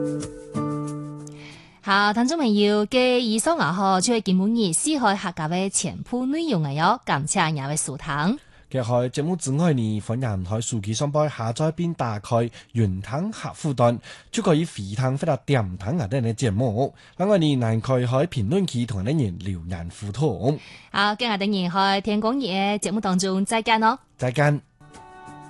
好，聽眾朋友嘅以上就係今晡日四海客家嘅全部內容嘅喲，感謝兩位收聽。 嘅喺節目之外呢，歡迎喺手機上邊下載並打開雲聽客戶端，就可以回聽或者點聽我哋嘅節目。另外呢，還可以喺評論區同啲人留言互動。 好，今日等然喺天光夜節目當中再見咯， 再見。